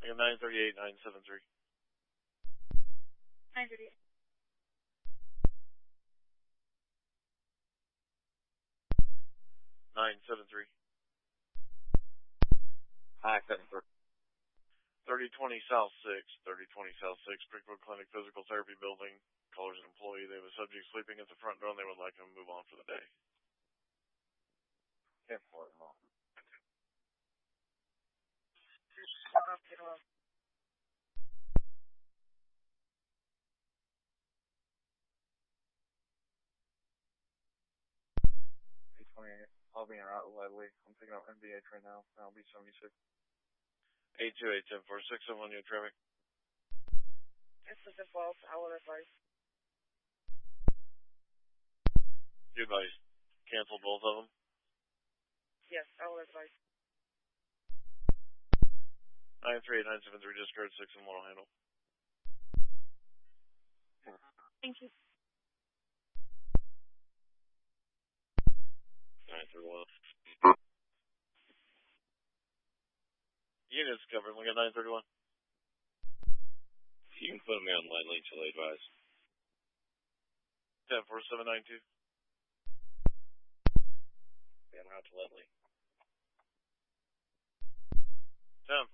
I got 938, 973. 938. 973. Hi, 73. 3020 South 6, 3020 South 6, Springfield Clinic Physical Therapy Building. Caller's an employee. They have a subject sleeping at the front door and they would like him to move on for the day. 10-4. 828. I'll be en route with Ledley. I'm picking up MBH right now. I'll be 76. 828 1046, I'm on your traffic. This is the 12. I will advise. You advise cancel both of them? Yes, I will advise. 938 973, discard 6 and 1 will handle. Thank you. 931. Units covered. We got 931. You can put me on Ledley until they advise. 104792. Be en route to Ledley. 104792.